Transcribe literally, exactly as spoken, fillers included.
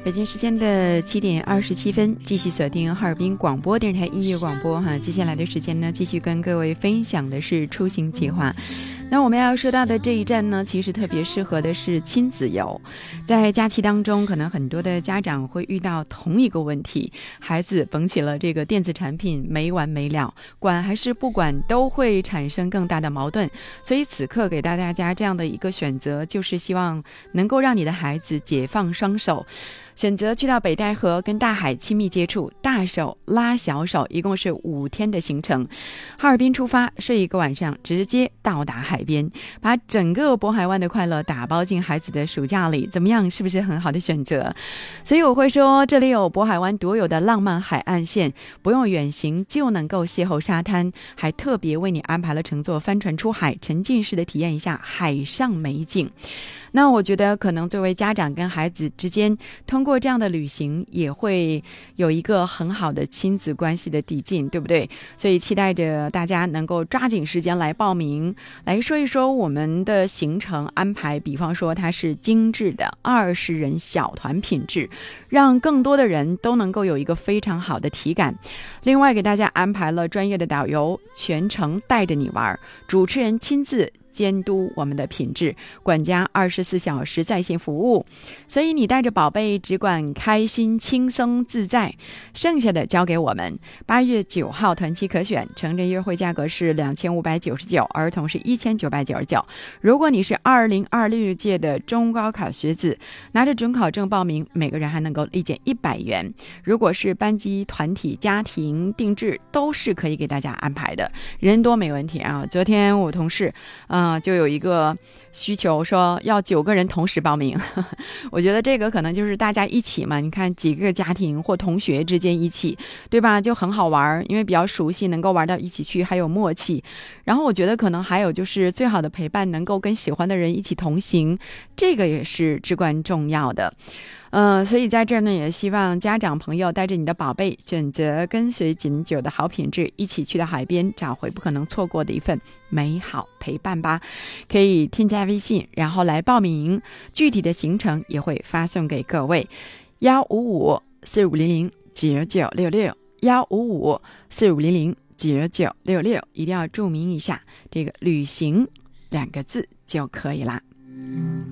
北京时间的七点二十七分，继续锁定哈尔滨广播电视台音乐广播哈。接下来的时间呢，继续跟各位分享的是出行计划。那我们要说到的这一站呢，其实特别适合的是亲子游。在假期当中，可能很多的家长会遇到同一个问题，孩子捧起了这个电子产品没完没了，管还是不管都会产生更大的矛盾。所以此刻给大家这样的一个选择，就是希望能够让你的孩子解放双手，选择去到北戴河跟大海亲密接触，大手拉小手，一共是五天的行程。哈尔滨出发，睡一个晚上，直接到达海边，把整个渤海湾的快乐打包进孩子的暑假里，怎么样？是不是很好的选择？所以我会说，这里有渤海湾独有的浪漫海岸线，不用远行就能够邂逅沙滩，还特别为你安排了乘坐帆船出海，沉浸式的体验一下海上美景。那我觉得可能作为家长跟孩子之间，通过这样的旅行也会有一个很好的亲子关系的递进，对不对？所以期待着大家能够抓紧时间来报名，来说一说我们的行程安排。比方说它是精致的二十人小团品质，让更多的人都能够有一个非常好的体感。另外给大家安排了专业的导游，全程带着你玩，主持人亲自监督我们的品质，管家二十四小时在线服务，所以你带着宝贝只管开心轻松自在，剩下的交给我们。八月九号团期可选，成人约会价格是两千五百九十九，儿童是一千九百九十九。如果你是二零二六届的中高考学子，拿着准考证报名，每个人还能够立减一百元。如果是班级、团体、家庭定制，都是可以给大家安排的，人多没问题啊。昨天我同事呃嗯，就有一个需求说要九个人同时报名我觉得这个可能就是大家一起嘛，你看几个家庭或同学之间一起，对吧，就很好玩，因为比较熟悉，能够玩到一起去，还有默契。然后我觉得可能还有就是最好的陪伴，能够跟喜欢的人一起同行，这个也是至关重要的。呃，所以在这儿呢，也希望家长朋友带着你的宝贝，选择跟随锦酒的好品质，一起去到海边，找回不可能错过的一份美好陪伴吧。可以添加微信，然后来报名，具体的行程也会发送给各位。幺五五四五零零九九六六，幺五五四五零零九九六六，一定要注明一下这个旅行两个字就可以啦。